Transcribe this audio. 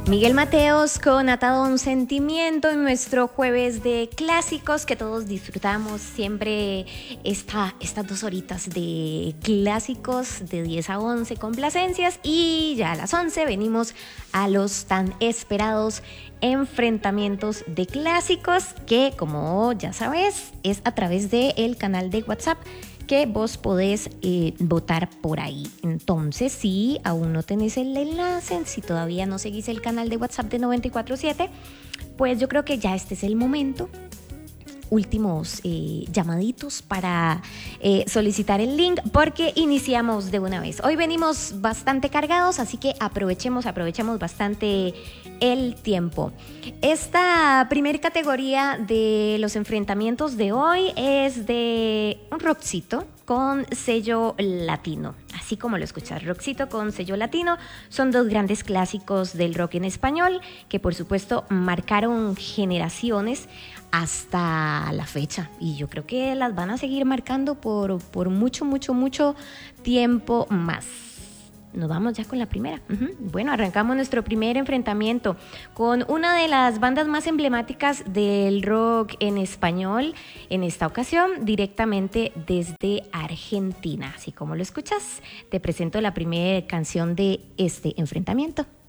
Miguel Mateos con Atado a un Sentimiento en nuestro jueves de clásicos que todos disfrutamos siempre estas 2 horitas de clásicos de 10 a 11 complacencias, y ya a las 11 venimos a los tan esperados enfrentamientos de clásicos que, como ya sabes, es a través del canal de WhatsApp que vos podés votar por ahí. Entonces, si aún no tenés el enlace, si todavía no seguís el canal de WhatsApp de 94.7, pues yo creo que ya este es el momento. Últimos llamaditos para solicitar el link, porque iniciamos de una vez. Hoy venimos bastante cargados, así que aprovechemos bastante el tiempo. Esta primera categoría de los enfrentamientos de hoy es de un rockcito con sello latino. Así como lo escuchas, rockcito con sello latino. Son 2 grandes clásicos del rock en español que, por supuesto, marcaron generaciones hasta la fecha, y yo creo que las van a seguir marcando por mucho tiempo más. Nos vamos ya con la primera. Bueno, arrancamos nuestro primer enfrentamiento con una de las bandas más emblemáticas del rock en español, en esta ocasión directamente desde Argentina. Así como lo escuchas, te presento la primera canción de este enfrentamiento.